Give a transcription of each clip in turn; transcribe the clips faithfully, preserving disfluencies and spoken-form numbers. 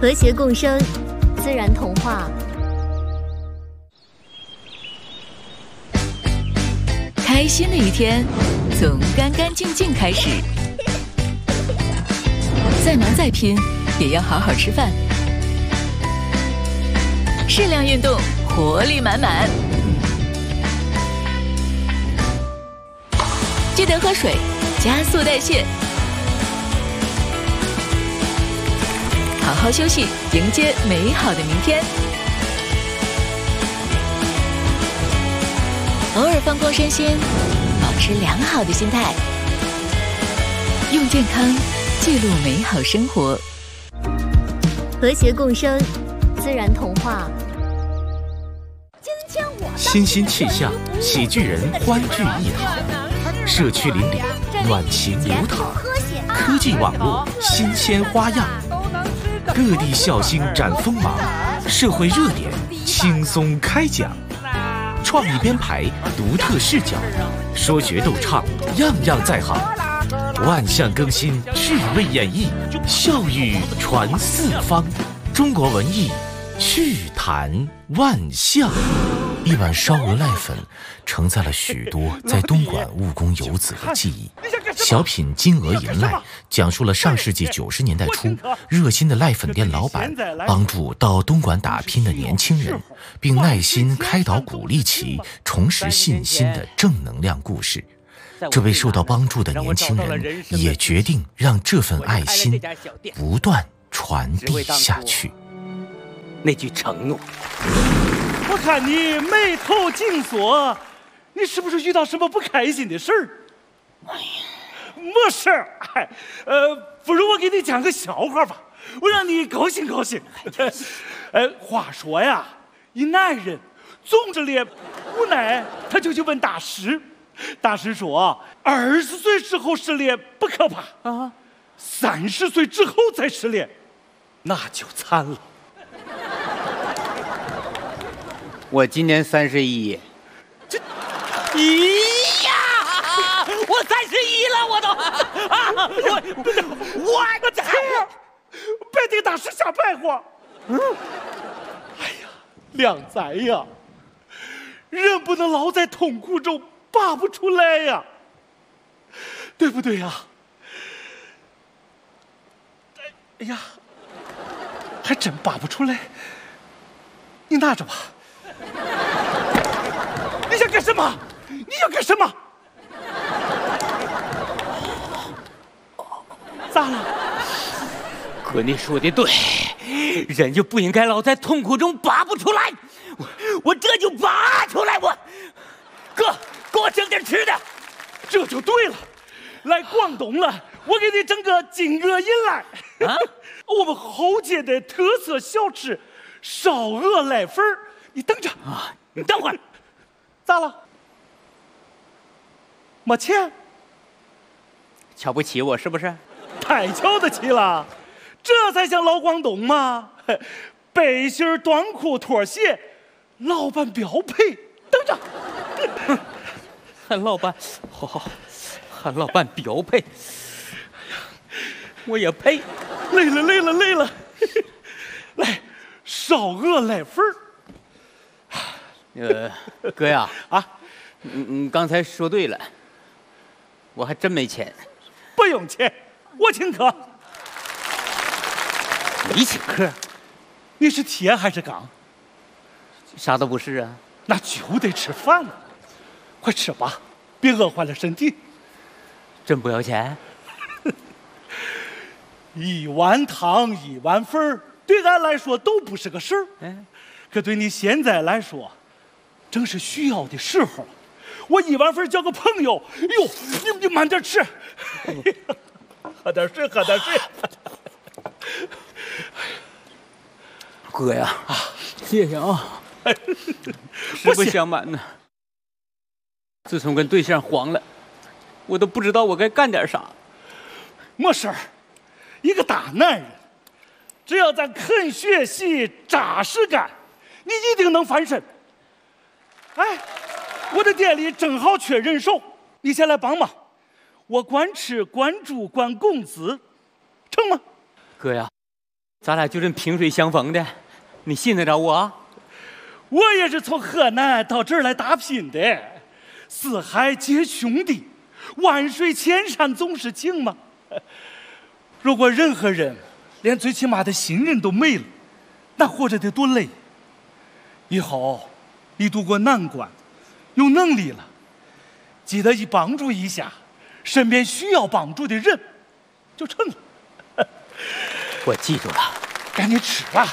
和谐共生，自然童话。 开心的一天，从干干净净开始。再忙再拼，也要好好吃饭。适量运动，活力满满。记得喝水，加速代谢。好好休息，迎接美好的明天。偶尔放空身心，保持良好的心态，用健康记录美好生活。 和谐共生，自然童话。 欣欣气象，喜剧人欢聚一堂，社区邻里暖情流淌，科技网络新鲜花样，各地笑星展锋芒，社会热点轻松开讲，创意编排，独特视角，说学逗唱，样样在行，万象更新，趣味演绎，笑语传四方，中国文艺趣谈万象。一碗烧鹅濑粉承载了许多在东莞务工游子的记忆。小品《金鹅银濑》讲述了上世纪九十年代初热心的濑粉店老板帮助到东莞打拼的年轻人，并耐心开导鼓励其重拾信心的正能量故事。这位受到帮助的年轻人也决定让这份爱心不断传递下去。 那句承诺。 我看你眉头紧锁，你是不是遇到什么不开心的事儿？哎呀，没事儿，哎，呃，不如我给你讲个笑话吧，我让你高兴高兴。呃，话说呀，一男人总着脸，无奈他就去问大师，大师说，二十岁之后失恋不可怕啊，三十岁之后再失恋，那就惨了。 我今年三十一， 这，咦呀！我三十一了，我都啊！我我我这被这个大师吓败火。嗯，哎呀，靓仔呀，人不能老在痛苦中拔不出来呀，对不对呀？哎呀，还真拔不出来。你拿着吧。你想干什么？你要干什么？咋了？ 哥，你说的对，人就不应该老在痛苦中拔不出来。我我这就拔出来。我哥，给我整点吃的。 这就对了。来广东了，我给你整个金鹅银来。啊，我们侯街的特色小吃烧鹅濑粉儿。你等着啊！ 你等会儿， 咋了？没钱？ 瞧不起我是不是？ 太瞧得起了，这才像老广东嘛！背心、短裤、拖鞋，老板标配。等着， 喊老板，好好，喊老板标配。我也配。 累了，累了，累了。来，烧鹅濑粉儿。 呃，哥呀，啊，你你刚才说对了，我还真没钱。 不用钱，我请客。 你请客？ 你是铁还是钢？ 啥都不是啊。 那就得吃饭了，快吃吧，别饿坏了身体。 真不要钱？ 一碗汤一碗粉儿，对俺来说都不是个事儿。嗯，可对你现在来说。正是需要的时候，我一碗粉交个朋友，哟，你你慢点吃，喝点水，喝点水。 哥呀，啊，谢谢啊，实不相瞒呢，自从跟对象黄了，我都不知道我该干点啥。 没事儿，一个大男人，只要咱肯学习、扎实干，你一定能翻身。哎，我的店里正好缺人手，你先来帮忙，我管吃管住管工资，成吗？ 哥呀， 咱俩就这萍水相逢的，你信得着我？ 我也是从河南到这儿来打拼的，四海皆兄弟，万水千山总是情嘛。如果任何人连最起码的信任都没了，那活着得多累。以后你度过难关，有能力了，记得一帮助一下身边需要帮助的人，就成了。 我记住了， 赶紧吃吧。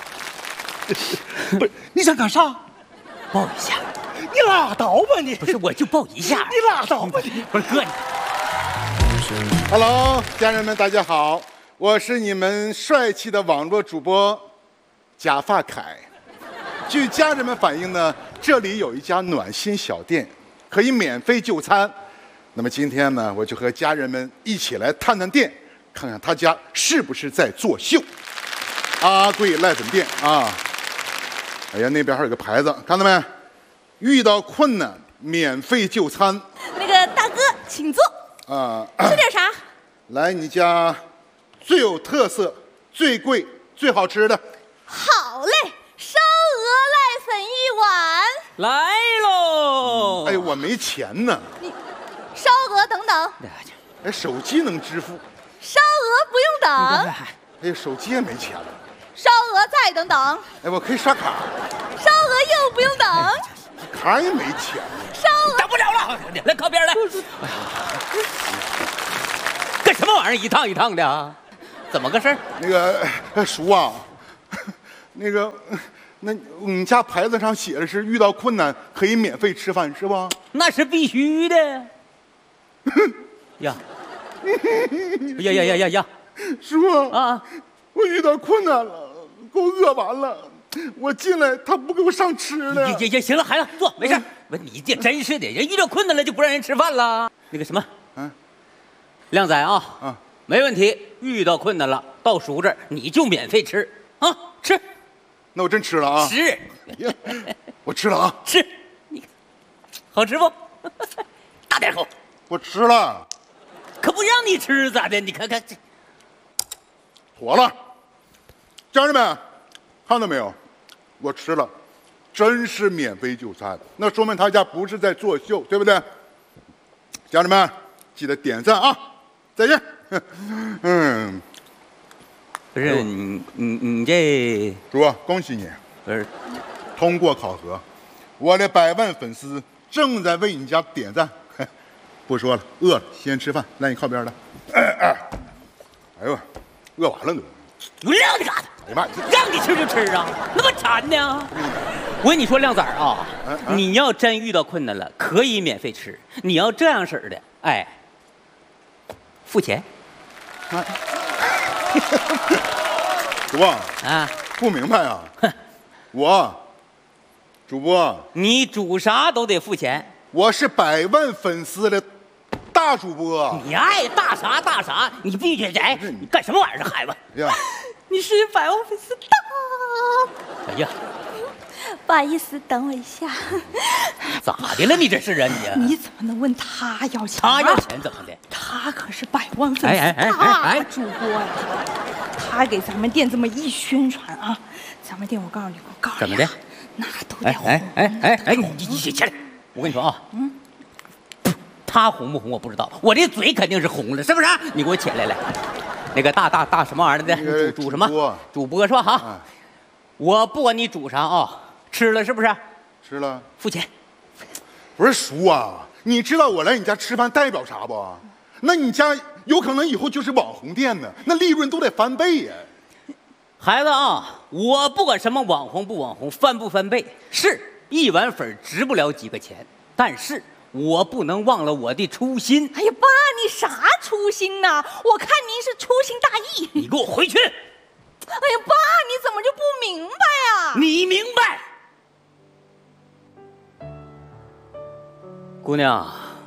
不是，你想干啥？ 抱一下。 你拉倒吧你！ 不是，我就抱一下。 你拉倒吧你！ 不是哥，你。 Hello， 家人们，大家好，我是你们帅气的网络主播假发凯。据家人们反映呢，这里有一家暖心小店，可以免费就餐。那么今天呢，我就和家人们一起来探探店，看看他家是不是在作秀。阿贵赖粉店啊！哎呀，那边还有个牌子，看到没？遇到困难免费就餐。 那个大哥，请坐。 啊， 吃点啥？ 来你家最有特色、最贵、最好吃的。 好嘞，烧鹅赖粉一碗。 来喽！ 哎，我没钱呢。 你烧鹅等等。 哎，手机能支付。 烧鹅不用等。 哎，手机也没钱了。 烧鹅再等等。 哎，我可以刷卡。 烧鹅又不用等。 卡也没钱。 烧鹅等不了了，来靠边来。哎呀，干什么玩意儿？一趟一趟的啊？怎么个事儿？ 那个呃叔啊，那个，那你家牌子上写的是遇到困难可以免费吃饭是吧？ 那是必须的。呀，呀呀呀呀呀！ 叔啊， 我遇到困难了，给我饿完了。我进来，他不给我上吃的。 也也也行了，孩子坐，没事。不，你这真是的，人遇到困难了就不让人吃饭了。那个什么，嗯，靓仔啊，啊，没问题。遇到困难了，到叔这儿你就免费吃啊，吃。 那我真吃了啊！ 吃， 我吃了啊！ 吃，你好吃不？大点口。 我吃了， 可不让你吃咋的？你看看这， 妥了。家人们，看到没有？我吃了，真是免费就餐，那说明他家不是在作秀，对不对？家人们，记得点赞啊！再见。嗯， 不是你你你这主，恭喜你， 不是通过考核，我的百万粉丝正在为你家点赞。不说了，饿了，先吃饭。来，你靠边来。哎哎，哎呦，饿完了都。 有让你干的。 哎呀妈， 让你吃就吃啊，那么馋呢？我跟你说，靓仔啊， 啊啊你要真遇到困难了，可以免费吃。你要这样式儿的，哎，付钱。 啊、主播啊， 不明白啊？我主播， 你煮啥都得付钱。 我是百万粉丝的大主播。 你爱大啥大啥，你必须得。哎，你干什么玩意儿，孩子？ 呀， 你是百万粉丝大。 哎呀， 不好意思，等我一下。 咋的了？你这是啊你？ 你怎么能问他要钱？ 他要钱怎么的？ 他可是百万粉丝哎哎哎哎哎大主播呀！他给咱们店这么一宣传啊，咱们店我告诉你，我告诉你， 怎么的？ 那都得红。 哎哎哎哎，你你你起来！我跟你说啊，嗯，他红不红我不知道，我这嘴肯定是红了，是不是？你给我起来来，那个大大大什么玩意儿的？ 那个煮煮什么？ 主播主播是吧？哈， 啊我不管你煮啥啊，吃了是不是？ 吃了。 付钱。 不是叔啊，你知道我来你家吃饭代表啥不？那你家有可能以后就是网红店呢，那利润都得翻倍呀。 孩子啊，我不管什么网红不网红，翻不翻倍，是一碗粉值不了几个钱，但是我不能忘了我的初心。 哎呀，爸，你啥初心呐？我看您是粗心大意。 你给我回去！ 哎呀，爸，你怎么就不明白呀？ 你明白？姑娘，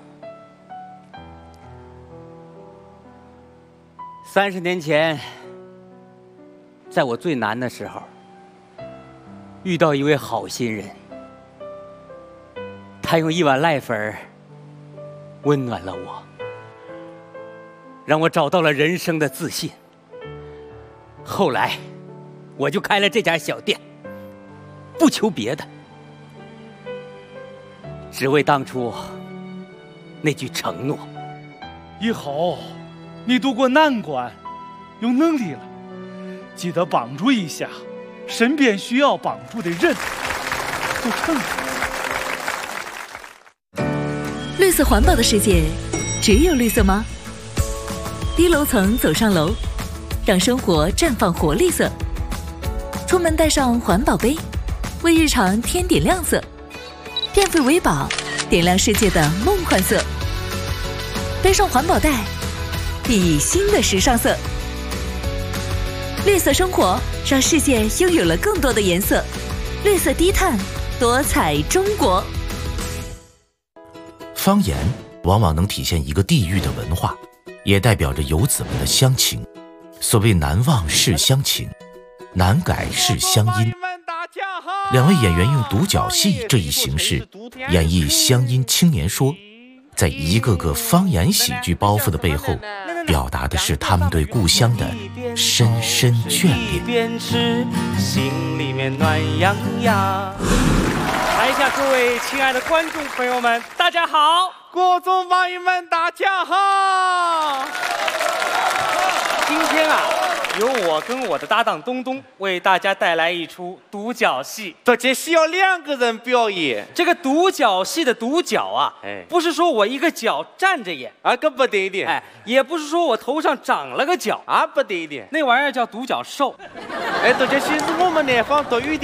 三十年前，在我最难的时候，遇到一位好心人，他用一碗赖粉温暖了我，让我找到了人生的自信。后来， 我就开了这家小店，不求别的，只为当初那句承诺。 以后你度过难关，有能力了，记得帮助一下身边需要帮助的人，就成了。 绿色环保的世界，只有绿色吗？低楼层走上楼，让生活绽放活力色。出门带上环保杯，为日常添点亮色。电费为宝，点亮世界的梦幻色。背上环保袋，熠熠新的时尚色。绿色生活，让世界拥有了更多的颜色。绿色低碳，多彩中国。 方言往往能体现一个地域的文化，也代表着游子们的乡情。所谓难忘是乡情，难改是乡音。两位演员用独角戏这一形式演绎乡音青年说，在一个个方言喜剧包袱的背后，表达的是他们对故乡的深深眷恋。 边吃心里面暖洋洋。台下各位亲爱的观众朋友们，大家好！观众朋友们，大家好！今天啊，由我跟我的搭档东东为大家带来一出独角戏。这节戏要两个人表演。这个独角戏的独角啊，哎，不是说我一个角站着演啊，更不对的。哎，也不是说我头上长了个角啊，不对的。那玩意儿叫独角兽。哎，这节戏是我们南方独有的。